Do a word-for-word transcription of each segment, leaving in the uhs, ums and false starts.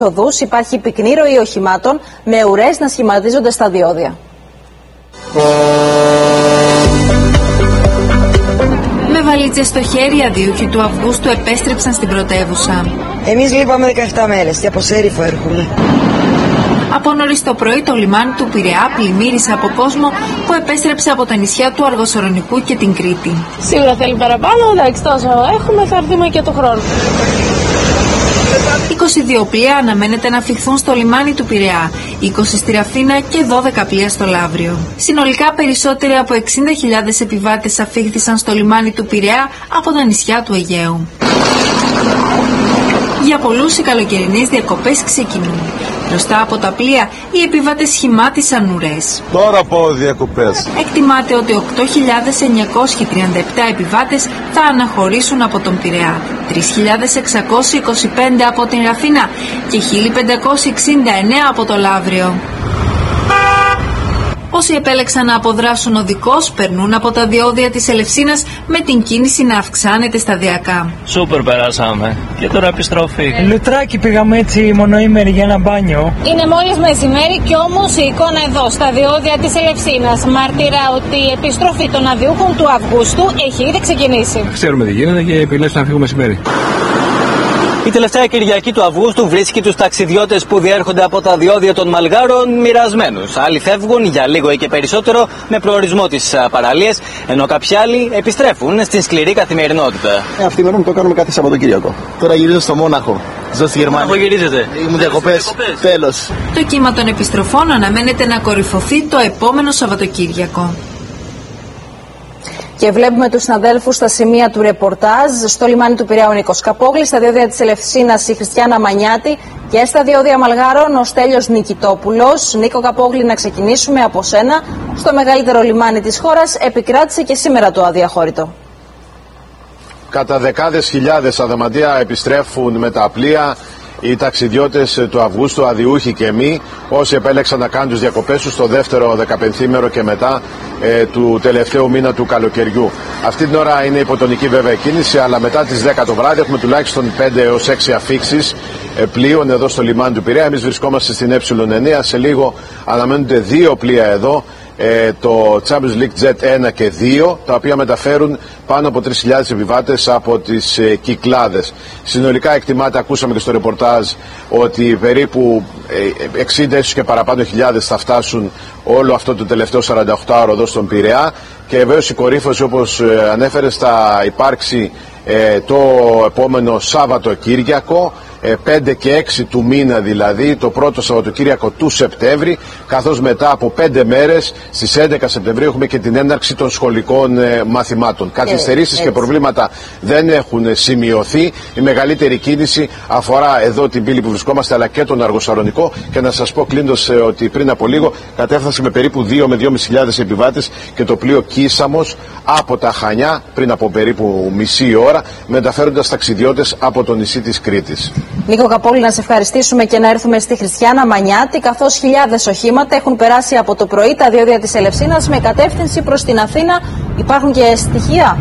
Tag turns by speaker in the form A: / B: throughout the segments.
A: οδούς υπάρχει πυκνή ροή οχημάτων με ουρές να σχηματίζονται στα διόδια.
B: Με βαλίτσες στο χέρι, οι αδιούχοι του Αυγούστου επέστρεψαν στην πρωτεύουσα.
C: Εμείς λείπαμε δεκαεπτά μέρες και από Σέριφο έρχομαι.
B: Από νωρίς το πρωί το λιμάνι του Πειραιά πλημμύρισε από κόσμο που επέστρεψε από τα νησιά του Αργοσορονικού και την Κρήτη.
D: Σίγουρα θέλει παραπάνω, εντάξει, τόσο έχουμε, θα έρθουμε και το χρόνο.
B: είκοσι δύο πλοία αναμένεται να φυθούν στο λιμάνι του Πειραιά, είκοσι στη Ραφίνα και δώδεκα πλοία στο Λαύριο. Συνολικά περισσότεροι από εξήντα χιλιάδες επιβάτες αφήχθησαν στο λιμάνι του Πειραιά από τα νησιά του Αιγαίου. Για πολλούς οι καλοκαιρινές διακοπές ξεκινούν. Μπροστά από τα πλοία οι επιβάτες σχημάτισαν ουρές.
E: Τώρα πάω διακοπές.
B: Εκτιμάται ότι οκτώ χιλιάδες εννιακόσιοι τριάντα επτά επιβάτες θα αναχωρήσουν από τον Πειραιά, τρεις χιλιάδες εξακόσιοι είκοσι πέντε από την Ραφίνα και χίλια πεντακόσιοι εξήντα εννέα από το Λαύριο. Όσοι επέλεξαν να αποδράσουν οδικώς περνούν από τα διόδια της Ελευσίνας με την κίνηση να αυξάνεται σταδιακά.
F: Σούπερ περάσαμε και τώρα επιστροφή.
G: Ε, Λουτράκι πήγαμε έτσι μονοήμερη για ένα μπάνιο.
D: Είναι μόλις μεσημέρι και όμως η εικόνα εδώ στα διόδια της Ελευσίνας μαρτυρά ότι η επιστροφή των αδιούχων του Αυγούστου έχει ήδη ξεκινήσει.
H: Ξέρουμε τι γίνεται και επιλέξαμε να φύγουμε μεσημέρι.
I: Η τελευταία Κυριακή του Αυγούστου βρίσκει τους ταξιδιώτες που διέρχονται από τα διόδια των Μαλγάρων μοιρασμένους. Άλλοι φεύγουν για λίγο ή και περισσότερο με προορισμό τις παραλίες, ενώ κάποιοι άλλοι επιστρέφουν στην σκληρή καθημερινότητα.
J: Ε, αυτή η μέρα μου το κάνουμε κάθε Σαββατοκύριακο. Τώρα γυρίζω στο Μόναχο. Ζω στη Γερμανία.
I: Πού γυρίζετε?
J: Ήμουν διακοπές. Τέλος.
B: Το κύμα των επιστροφών αναμένεται να κορυφωθεί το επόμενο Σαββατοκύριακο.
A: Και βλέπουμε τους συναδέλφους στα σημεία του ρεπορτάζ. Στο λιμάνι του Πειραιά ο Νίκος Καπόγλης, στα διόδια της Ελευσίνας η Χριστιάνα Μανιάτη και στα διόδια Μαλγάρων ο Στέλιος Νικητόπουλος. Νίκο Καπόγλη, να ξεκινήσουμε από σένα. Στο μεγαλύτερο λιμάνι της χώρας επικράτησε και σήμερα το αδιαχώρητο.
E: Κατά δεκάδες χιλιάδες αδαμαντία επιστρέφουν με τα πλοία. Οι ταξιδιώτες του Αυγούστου, αδιούχοι και μη, όσοι επέλεξαν να κάνουν τις διακοπές τους στο δεύτερο δεκαπενθήμερο και μετά ε, του τελευταίου μήνα του καλοκαιριού. Αυτή την ώρα είναι υποτονική βέβαια κίνηση, αλλά μετά τις δέκα το βράδυ έχουμε τουλάχιστον πέντε έως έξι αφίξεις ε, πλοίων εδώ στο λιμάνι του Πειραιά. Εμείς βρισκόμαστε στην Ε εννέα, σε λίγο αναμένονται δύο πλοία εδώ. Το Champions League Jet ένα και δύο, τα οποία μεταφέρουν πάνω από τρεις χιλιάδες επιβάτες από τις ε, Κυκλάδες. Συνολικά εκτιμάται, ακούσαμε και στο ρεπορτάζ, ότι περίπου ε, εξήντα ίσως και παραπάνω χιλιάδες θα φτάσουν όλο αυτό το τελευταίο σαρανταοκτάωρο εδώ στον Πειραιά, και βέβαιως η κορύφωση, όπως ε, ανέφερες, θα υπάρξει ε, το επόμενο Σάββατοκύριακο, πέντε και έξι του μήνα, δηλαδή το πρώτο Σαββατοκύριακο του Σεπτέμβρη, καθώς μετά από πέντε μέρες στις έντεκα Σεπτεμβρίου έχουμε και την έναρξη των σχολικών ε, μαθημάτων. Καθυστερήσεις και προβλήματα δεν έχουν σημειωθεί. Η μεγαλύτερη κίνηση αφορά εδώ την πύλη που βρισκόμαστε, αλλά και τον Αργοσαρονικό, και να σας πω κλείνοντας ε, ότι πριν από λίγο κατέφτασε με περίπου δύο με δυόμισι χιλιάδες επιβάτες και το πλοίο Κίσαμος από τα Χανιά πριν από περίπου μισή ώρα, μεταφέροντας ταξιδιώτες από το νησί της Κρήτης.
A: Νίκο Καπόγλη, να σε ευχαριστήσουμε και να έρθουμε στη Χριστιάνα Μανιάτη, καθώς χιλιάδες οχήματα έχουν περάσει από το πρωί τα διόδια της Ελευσίνας με κατεύθυνση προς την Αθήνα. Υπάρχουν και στοιχεία?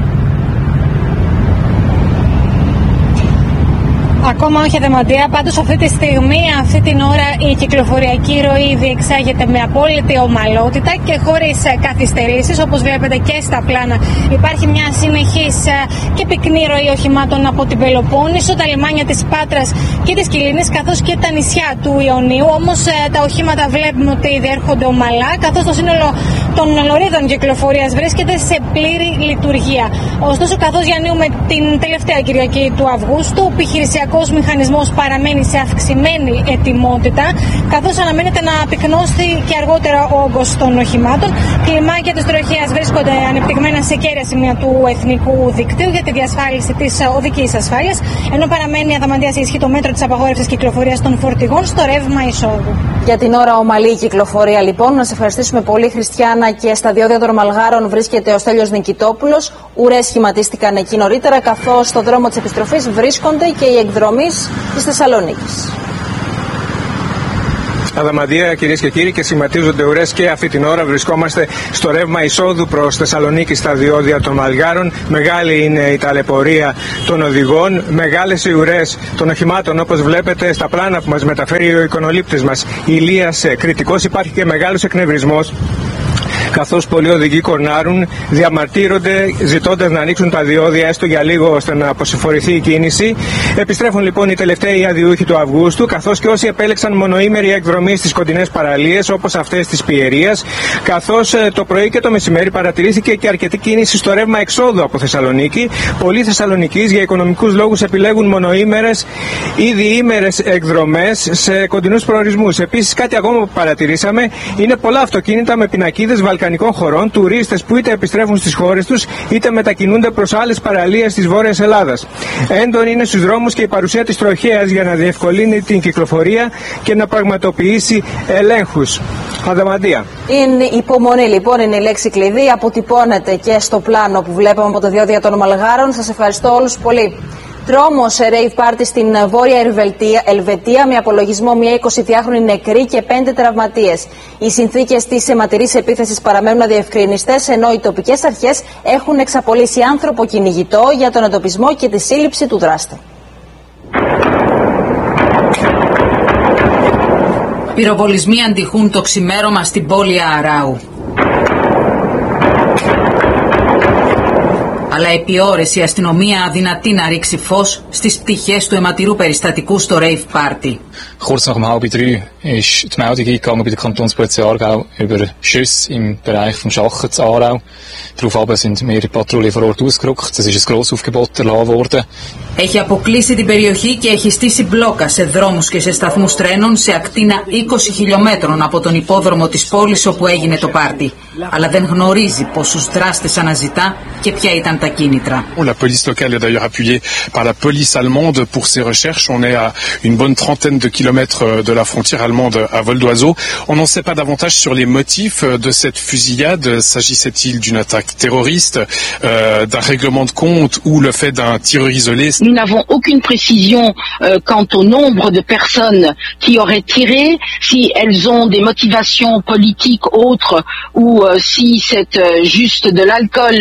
D: Ακόμα όχι αδεμαντία, πάντως αυτή τη στιγμή, αυτή την ώρα η κυκλοφοριακή ροή διεξάγεται με απόλυτη ομαλότητα και χωρίς καθυστερήσεις, όπως βλέπετε και στα πλάνα. Υπάρχει μια συνεχής και πυκνή ροή οχημάτων από την Πελοπόννησο, τα λιμάνια της Πάτρας και της Κιλίνης, καθώς και τα νησιά του Ιωνίου. Όμως τα οχήματα βλέπουμε ότι διέρχονται ομαλά, καθώς το σύνολο των λωρίδων κυκλοφορίας βρίσκεται σε πλήρη λειτουργία. Ωστόσο, καθώς διανύουμε την τελευταία Κυριακή του Αυγούστου, ο επιχειρησιακός μηχανισμός παραμένει σε αυξημένη ετοιμότητα, καθώς αναμένεται να πυκνώσει και αργότερα ο όγκος των οχημάτων. Κλιμάκια της τροχέας βρίσκονται ανεπτυγμένα σε κέρια σημεία του εθνικού δικτύου για τη διασφάλιση της οδικής ασφάλειας, ενώ παραμένει αδαμαντία σε ισχύ το μέτρο της απαγόρευσης κυκλοφορίας των φορτηγών στο ρεύμα εισόδου.
A: Για την ώρα ομαλή κυκλοφορία, λοιπόν. Να σε ευχαριστήσουμε πολύ, Χριστιάνα. Και στα διόδια των Μαλγάρων βρίσκεται ο Στέλιος Νικητόπουλος. Ουρές σχηματίστηκαν εκεί νωρίτερα, καθώς στο δρόμο της επιστροφής βρίσκονται και οι εκδρομείς της Θεσσαλονίκης.
G: Αδαμαντία, κυρίες και κύριοι, και σχηματίζονται ουρές και αυτή την ώρα. Βρισκόμαστε στο ρεύμα εισόδου προς Θεσσαλονίκη στα διόδια των Μαλγάρων. Μεγάλη είναι η ταλαιπωρία των οδηγών, μεγάλες οι ουρές των οχημάτων, όπως βλέπετε στα πλάνα που μας μεταφέρει ο εικονολήπτης μας Ηλίας Κρητικός. Υπάρχει και μεγάλος εκνευρισμός, καθώς πολλοί οδηγοί κορνάρουν, διαμαρτύρονται ζητώντας να ανοίξουν τα διόδια έστω για λίγο ώστε να αποσυμφορηθεί η κίνηση. Επιστρέφουν λοιπόν οι τελευταίοι αδιούχοι του Αυγούστου, καθώς και όσοι επέλεξαν μονοήμερη εκδρομή στις κοντινές παραλίες όπως αυτές της Πιερίας, καθώς το πρωί και το μεσημέρι παρατηρήθηκε και αρκετή κίνηση στο ρεύμα εξόδου από Θεσσαλονίκη. Πολλοί Θεσσαλονικείς για οικονομικούς λόγους επιλέγουν μονοήμερες ή διήμερες εκδρομές σε κοντινούς προορισμούς. Επίσης, κάτι ακόμα που παρατηρήσαμε είναι πολλά αυτοκίνητα με πινακίδες βαλκανικών χωρών, τουρίστες που είτε επιστρέφουν στις χώρες τους είτε μετακινούνται προς άλλες παραλίες της Βόρειας Ελλάδας. Έντονη είναι στους δρόμους και η παρουσία της τροχέας για να διευκολύνει την κυκλοφορία και να πραγματοποιήσει ελέγχους. Αδαμαντία.
A: Είναι υπομονή λοιπόν, είναι η λέξη κλειδί. Αποτυπώνεται και στο πλάνο που βλέπουμε από τα διόδια των Μαλγάρων. Σας ευχαριστώ όλους πολύ. Τρόμος rave party στην Βόρεια Ελβετία με απολογισμό μια εικοσιτριάχρονη νεκρή και πέντε τραυματίες. Οι συνθήκες της αιματηρής επίθεσης παραμένουν αδιευκρινιστές, ενώ οι τοπικές αρχές έχουν εξαπολύσει άνθρωπο κυνηγητό για τον εντοπισμό και τη σύλληψη του δράστη.
K: Πυροβολισμοί αντιχούν το ξημέρωμα στην πόλη Αράου. Αλλά επί ώρες η αστυνομία αδυνατεί να ρίξει φως στις πτυχές του αιματηρού περιστατικού στο rave party.
L: Kurz nach um halb drei ist die Meldung eingegangen bei der Kantonspolizei Aargau über Schüsse im Bereich vom Schachen zu Aarau. Daraufhin sind mehrere Patrouillen vor Ort ausgerückt. Es ist ein Grossaufgebot erlassen worden.
K: Έχει αποκλείσει την περιοχή και έχει στήσει μπλόκα σε δρόμους και σε σταθμούς τρένων σε ακτίνα είκοσι χιλιόμετρων από τον υπόδρομο της πόλης όπου έγινε το πάρτι. Αλλά δεν γνωρίζει πόσους δράστες αναζητά και ποια ήταν τα κίνητρα.
M: La police locale est d'ailleurs appuyée par la police allemande pour ses recherches. On est à une bonne trentaine de kilomètres de la frontière allemande à vol d'oiseau. On n'en sait pas davantage sur les motifs de cette fusillade. S'agissait-il d'une attaque terroriste, euh, d'un règlement de compte ou le fait d'un tireur isolé?
N: Nous n'avons aucune précision euh, quant au nombre de personnes qui auraient tiré, si elles ont des motivations politiques autres ou euh, si c'est euh, juste de l'alcool.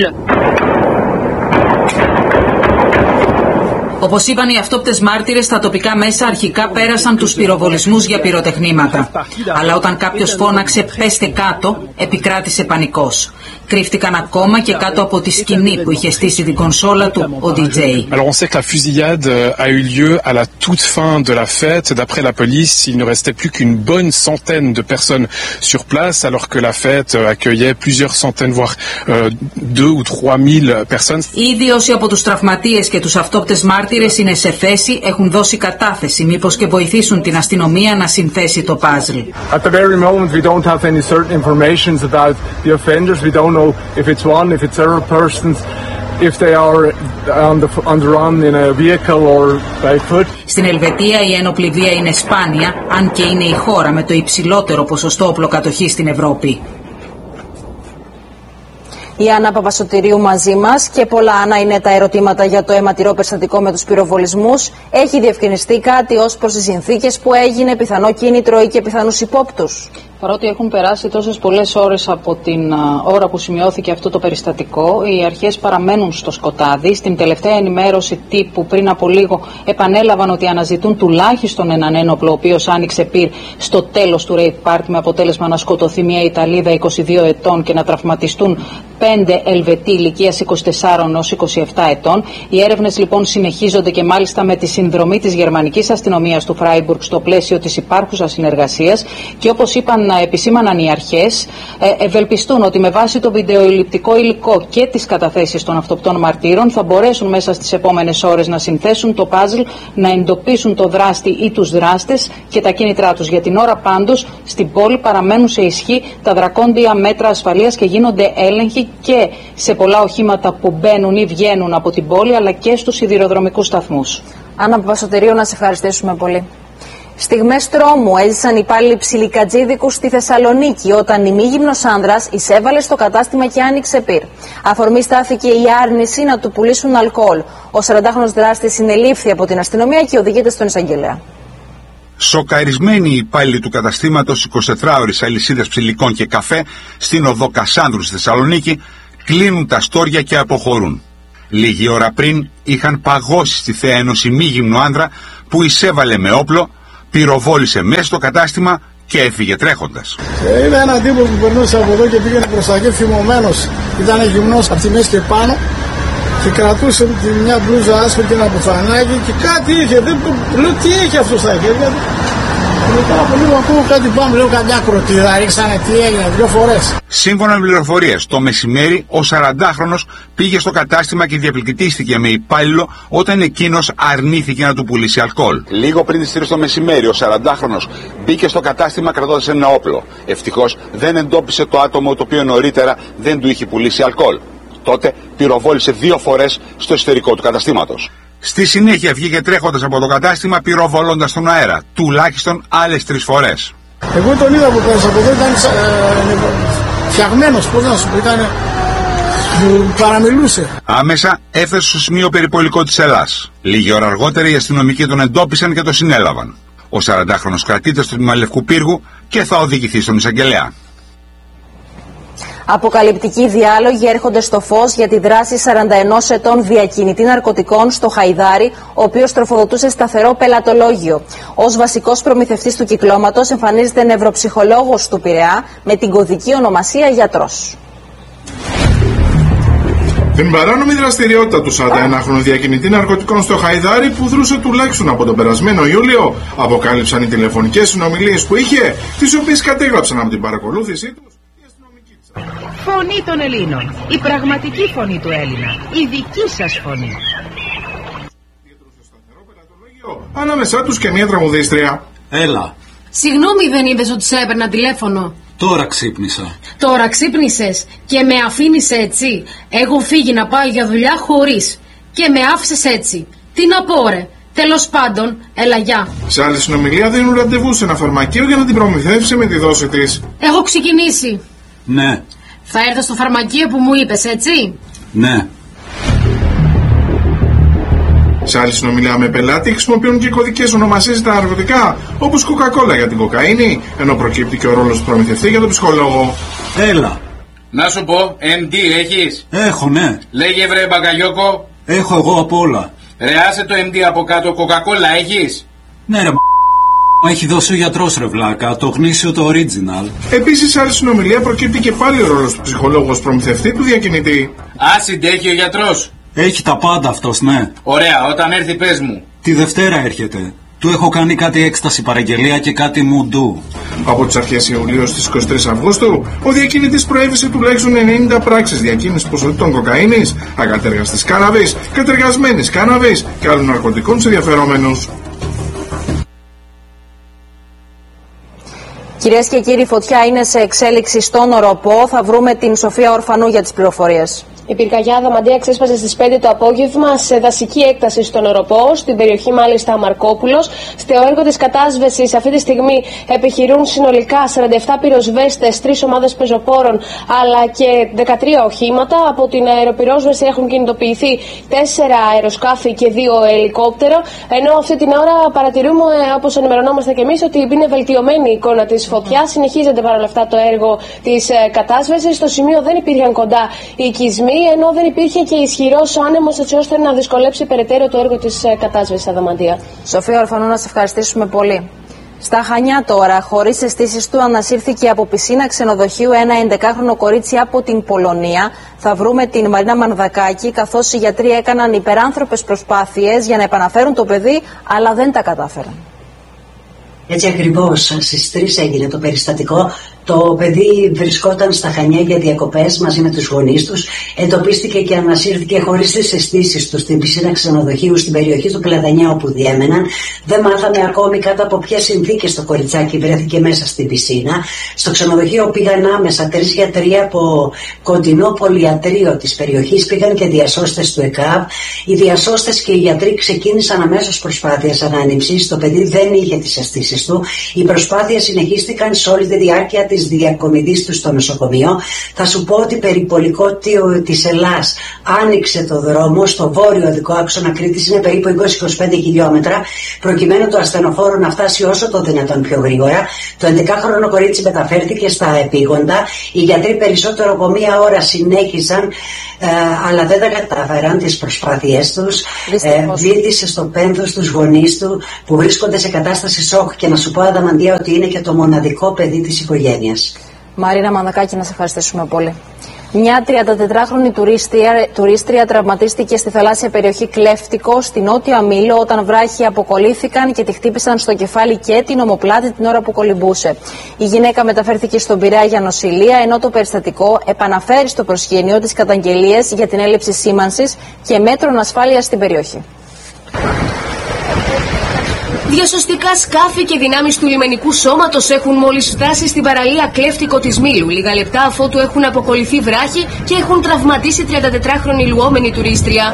K: Όπως είπαν οι αυτόπτες μάρτυρες, στα τοπικά μέσα αρχικά πέρασαν τους πυροβολισμούς για πυροτεχνήματα. Αλλά όταν κάποιος φώναξε «πέστε κάτω», επικράτησε πανικός. Κρύφτηκαν ακόμα και κάτω από τη σκηνή που είχε στήσει την κονσόλα του ο ντι τζέι.
M: Alors on sait que la fusillade a eu lieu à la toute fin de la fête. D'après la police, il ne restait plus qu'une bonne centaine de personnes sur place, alors que la fête accueillait plusieurs centaines, voire euh, deux ou trois mille personnes.
K: Ήδη όσοι από τους τραυματίες και τους αυτόπτες μάρτυρες είναι σε θέση, έχουν δώσει κατάθεση, μήπως και βοηθήσουν την αστυνομία να συνθέσει το παζλ.
O: At the very moment we don't have any certain information about the offenders. We don't know if it's one, if it's several persons, if they are on the, on the run in a vehicle or by foot.
K: Στην Ελβετία η ένοπλη βία είναι σπάνια, αν και είναι η χώρα με το υψηλότερο ποσοστό οπλοκατοχής στην Ευρώπη.
A: Η Άννα Παπασωτηρίου μαζί μας και πολλά, Άννα, είναι τα ερωτήματα για το αιματηρό περιστατικό με τους πυροβολισμούς. Έχει διευκρινιστεί κάτι ως προς τις συνθήκες που έγινε, πιθανό κίνητρο ή και πιθανούς υπόπτους?
P: Παρότι έχουν περάσει τόσες πολλές ώρες από την ώρα που σημειώθηκε αυτό το περιστατικό, οι αρχές παραμένουν στο σκοτάδι. Στην τελευταία ενημέρωση τύπου πριν από λίγο επανέλαβαν ότι αναζητούν τουλάχιστον έναν ένοπλο, ο οποίος άνοιξε πυρ στο τέλος του rave party, με αποτέλεσμα να σκοτωθεί μια Ιταλίδα είκοσι δύο ετών και να τραυματιστούν πέντε Ελβετοί ηλικίας είκοσι τεσσάρων έως είκοσι επτά ετών. Οι έρευνες λοιπόν συνεχίζονται και μάλιστα με τη συνδρομή της γερμανικής αστυνομίας του Φράιμπουργκ στο πλαίσιο της υπάρχουσας συνεργασίας, και όπως είπαν, επισήμαναν οι αρχές, ευελπιστούν ότι με βάση το βιντεοειληπτικό υλικό και τις καταθέσεις των αυτοπτών μαρτύρων θα μπορέσουν μέσα στις επόμενες ώρες να συνθέσουν το παζλ, να εντοπίσουν το δράστη ή τους δράστες και τα κίνητρά τους. Για την ώρα πάντως στην πόλη παραμένουν σε ισχύ τα δρακόντια μέτρα ασφαλείας και γίνονται έλεγχοι και σε πολλά οχήματα που μπαίνουν ή βγαίνουν από την πόλη, αλλά και στους σιδηροδρομικούς σταθμούς.
A: Άννα Παπασωτηρίου, να σε ευχαριστήσουμε πολύ. Στιγμές τρόμου έζησαν οι υπάλληλοι Ψιλικατζίδικου στη Θεσσαλονίκη όταν ημίγυμνος άνδρας εισέβαλε στο κατάστημα και άνοιξε πυρ. Αφορμή στάθηκε η άρνηση να του πουλήσουν αλκοόλ. Ο σαραντάχρονος δράστης συνελήφθη από την αστυνομία και οδηγείται στον εισαγγελέα.
Q: Σοκαρισμένοι οι υπάλληλοι του καταστήματος εικοσιτετράωρης αλυσίδας ψηλικών και καφέ στην οδό Κασάνδρου στη Θεσσαλονίκη κλείνουν τα στόρια και αποχωρούν. Λίγη ώρα πριν είχαν παγώσει στη θέα ενός ημίγυμνου άνδρα που εισέβαλε με όπλο, πυροβόλησε μέσα στο κατάστημα και έφυγε τρέχοντας.
R: Ε, είδα έναν τύπο που περνούσε από εδώ και πήγαινε προς τα εκεί θυμωμένος. Ήταν γυμνός από τη μέση και πάνω και κρατούσε μια μπλούζα άσπρη και ένα μπουφανάκι και κάτι είχε. Δεν λέω τι έχει αυτό στα χέρια. Μετά από λίγο ακούω κάτι πάνω, λέω καμιά κροτίδα, ρίξανε τι έγινε δύο φορές.
Q: Σύμφωνα με πληροφορίες, το μεσημέρι ο σαραντάχρονος πήγε στο κατάστημα και διαπληκτίστηκε με υπάλληλο όταν εκείνος αρνήθηκε να του πουλήσει αλκοόλ. Λίγο πριν τις τρεις το μεσημέρι, ο σαραντάχρονος μπήκε στο κατάστημα κρατώντας ένα όπλο. Ευτυχώς δεν εντόπισε το άτομο το οποίο νωρίτερα δεν του είχε πουλήσει αλκοόλ. Τότε πυροβόλησε δύο φορές στο εσωτερικό του καταστήματος. Στη συνέχεια βγήκε τρέχοντας από το κατάστημα πυροβολώντας τον αέρα, τουλάχιστον άλλες τρεις φορές.
R: Εγώ τον είδα που πέρασε από εδώ, ήταν ε, φτιαγμένος, πώς να σου πω, ήταν, παραμιλούσε.
Q: Άμεσα έφτασε στο σημείο περιπολικό της Ελλάς. Λίγη ώρα αργότερα οι αστυνομικοί τον εντόπισαν και τον συνέλαβαν. Ο σαραντάχρονος κρατείται στο τμήμα Λευκού Πύργου και θα οδηγηθεί στον εισαγγελέα.
A: Αποκαλυπτικοί διάλογοι έρχονται στο φως για τη δράση σαράντα ενός ετών διακινητή ναρκωτικών στο Χαϊδάρι, ο οποίος τροφοδοτούσε σταθερό πελατολόγιο. Ως βασικός προμηθευτής του κυκλώματος εμφανίζεται νευροψυχολόγος του Πειραιά με την κωδική ονομασία γιατρός.
S: Την παράνομη δραστηριότητα του σαρανταενάχρονου διακινητή ναρκωτικών στο Χαϊδάρι, που δρούσε τουλάχιστον από τον περασμένο Ιούλιο, αποκάλυψαν οι τηλεφωνικές συνομιλίες που είχε, τις οποίες κατέγραψαν από την παρακολούθησή του.
T: Φωνή των Ελλήνων. Η πραγματική φωνή του Έλληνα. Η δική σας φωνή.
S: Ανάμεσά τους και μια τραγουδίστρια.
U: Έλα.
V: Συγγνώμη, δεν είδες ότι σε έπαιρνα τηλέφωνο?
U: Τώρα ξύπνησα.
V: Τώρα ξύπνησες και με αφήνεις έτσι? Έχω φύγει να πάω για δουλειά χωρίς και με άφησες έτσι. Τι να πω ρε? Τέλος πάντων, έλα γεια.
S: Σε άλλη συνομιλία δίνουν ραντεβού σε ένα φαρμακείο για να την προμηθεύσει με τη δόση της.
V: Έχω ξεκινήσει.
U: Ναι.
V: Θα έρθω στο φαρμακείο που μου είπες, έτσι?
U: Ναι.
S: Σε άλλη συνομιλία με πελάτη χρησιμοποιούν και κωδικές ονομασίες στα ναρκωτικά, όπως Coca-Cola για την κοκαίνη, ενώ προκύπτει και ο ρόλος του προμηθευτή για τον ψυχολόγο.
U: Έλα.
W: Να σου πω, εμ ντι έχεις?
U: Έχω, ναι.
W: Λέγε βρε μπαγκαλιόκο.
U: Έχω εγώ απ' όλα.
W: Ρε άσε το εμ ντι από κάτω, Coca-Cola έχεις?
U: Ναι ρε μα, έχει δώσει ο γιατρός ρε βλάκα, το γνήσιο το original.
S: Επίσης σε άλλη συνομιλία προκύπτει και πάλι ο ρόλος του ψυχολόγου ως προμηθευτή του διακινητή.
W: Άσυντε έχει ο γιατρός?
U: Έχει τα πάντα αυτός, ναι.
W: Ωραία, όταν έρθει πες μου.
U: Τη Δευτέρα έρχεται. Του έχω κάνει κάτι έκσταση παραγγελία και κάτι μουντού.
S: Από τις αρχές Ιουλίου στις είκοσι τρεις Αυγούστου, ο διακινητής προέβησε τουλάχιστον ενενήντα πράξεις διακίνησης ποσοτήτων κοκαίνης, ακατέργαστης κάναβης, κατεργασμένης κάναβης και άλλων ναρκωτικών σε ενδιαφερόμενους.
A: Κυρίες και κύριοι, φωτιά είναι σε εξέλιξη στον Οροπό. Θα βρούμε την Σοφία Ορφανού για τις πληροφορίες.
X: Η πυρκαγιά Αδαμαντία ξέσπασε στις πέντε το απόγευμα σε δασική έκταση στον Οροπό, στην περιοχή μάλιστα Μαρκόπουλος. Στο έργο της κατάσβεσης αυτή τη στιγμή επιχειρούν συνολικά σαράντα επτά πυροσβέστες, τρεις ομάδες πεζοπόρων αλλά και δεκατρία οχήματα. Από την αεροπυρόσβεση έχουν κινητοποιηθεί τέσσερα αεροσκάφη και δύο ελικόπτερο. Ενώ αυτή την ώρα παρατηρούμε, όπως ενημερωνόμαστε και εμείς, ότι είναι βελτιωμένη η εικόνα της φωτιάς. Συνεχίζεται παρόλα αυτά το έργο της κατάσβεσης. Στο σημείο δεν υπήρχαν κοντά οικισμοί, ενώ δεν υπήρχε και ισχυρός άνεμος έτσι ώστε να δυσκολέψει περαιτέρω το έργο της κατάσβεσης Αδαμαντία.
A: Σοφία Ορφανού, να σε ευχαριστήσουμε πολύ. Στα Χανιά τώρα, χωρίς αισθήσεις του, ανασύρθηκε από πισίνα ξενοδοχείου ένα ενδεκάχρονο κορίτσι από την Πολωνία. Θα βρούμε την Μαρίνα Μανδακάκη, καθώς οι γιατροί έκαναν υπεράνθρωπες προσπάθειες για να επαναφέρουν το παιδί, αλλά δεν τα κατάφεραν.
Y: Έτσι ακριβώς, στις τρεις έγινε το περιστατικό. Το παιδί βρισκόταν στα Χανιά για διακοπές μαζί με τους γονείς τους. Εντοπίστηκε και ανασύρθηκε χωρίς τις αισθήσεις του στην πισίνα ξενοδοχείου στην περιοχή του Πλατανιά όπου διέμεναν. Δεν μάθαμε ακόμη κάτω από ποιες συνθήκες το κοριτσάκι βρέθηκε μέσα στην πισίνα. Στο ξενοδοχείο πήγαν άμεσα τρεις γιατροί από κοντινό πολυιατρείο της περιοχής. Πήγαν και διασώστες του ΕΚΑΒ. Οι διασώστες και οι γιατροί ξεκίνησαν αμέσως προσπάθειες ανάνυψης. Το παιδί δεν είχε τις αισθήσεις του. Οι προσπάθειες συνεχίστηκαν σε όλη τη διάρκεια της της διακομιδής του στο νοσοκομείο. Θα σου πω ότι περιπολικό της Ελλάς άνοιξε το δρόμο στο βόρειο οδικό άξονα Κρήτης, είναι περίπου είκοσι με είκοσι πέντε χιλιόμετρα, προκειμένου το ασθενοφόρο να φτάσει όσο το δυνατόν πιο γρήγορα. Το έντεκαχρονο κορίτσι μεταφέρθηκε στα επίγοντα. Οι γιατροί περισσότερο από μία ώρα συνέχισαν, ε, αλλά δεν τα κατάφεραν τις προσπάθειές τους. Ε, Βίδησε στο πένθος τους γονείς του που βρίσκονται σε κατάσταση σοκ, και να σου πω, Αδαμαντία, ότι είναι και το μοναδικό παιδί της οικογένειας.
A: Μαρίνα Μανδακάκη, να σε ευχαριστήσουμε πολύ. Μια τριαντατετράχρονη τουρίστρια, τουρίστρια τραυματίστηκε στη θαλάσσια περιοχή Κλέφτικο, στη Νότια Μήλο, όταν βράχοι αποκολλήθηκαν και τη χτύπησαν στο κεφάλι και την ομοπλάτη την ώρα που κολυμπούσε. Η γυναίκα μεταφέρθηκε στον Πειραιά για νοσηλεία, ενώ το περιστατικό επαναφέρει στο προσκήνιο τις καταγγελίες για την έλλειψη σήμανσης και μέτρων ασφάλειας στην περιοχή.
V: Διασωστικά σκάφη και δυνάμεις του λιμενικού σώματος έχουν μόλις φτάσει στην παραλία Κλέφτικο της Μήλου, λίγα λεπτά αφότου έχουν αποκολληθεί βράχοι και έχουν τραυματίσει τριαντατετράχρονη λουόμενη τουρίστρια.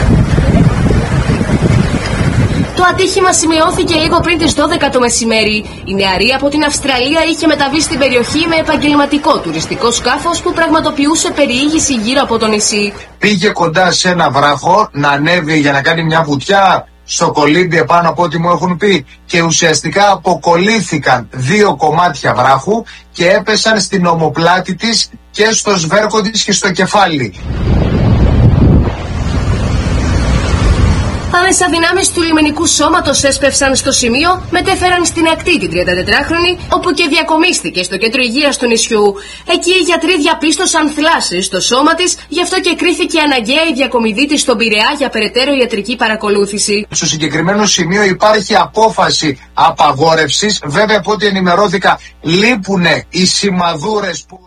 V: Το ατύχημα σημειώθηκε λίγο πριν τις δώδεκα το μεσημέρι. Η νεαρή από την Αυστραλία είχε μεταβεί στην περιοχή με επαγγελματικό τουριστικό σκάφος που πραγματοποιούσε περιήγηση γύρω από το νησί.
C: Πήγε κοντά σε ένα βράχο να ανέβει για να κάνει μια βουτιά στο κολύμπι επάνω από ό,τι μου έχουν πει, και ουσιαστικά αποκολλήθηκαν δύο κομμάτια βράχου και έπεσαν στην ομοπλάτη της και στο σβέρκο της και στο κεφάλι.
V: Άμεσα δυνάμεις του λιμενικού σώματος έσπευσαν στο σημείο, μετέφεραν στην ακτή την τριαντατετράχρονη, όπου και διακομίστηκε στο κέντρο υγείας του νησιού. Εκεί οι γιατροί διαπίστωσαν θλάσσεις στο σώμα της, γι' αυτό και κρίθηκε αναγκαία η διακομιδή της στον Πειραιά για περαιτέρω ιατρική παρακολούθηση.
C: Στο συγκεκριμένο σημείο υπάρχει απόφαση απαγόρευσης. Βέβαια, από ό,τι ενημερώθηκα, λείπουνε οι σημαδούρες που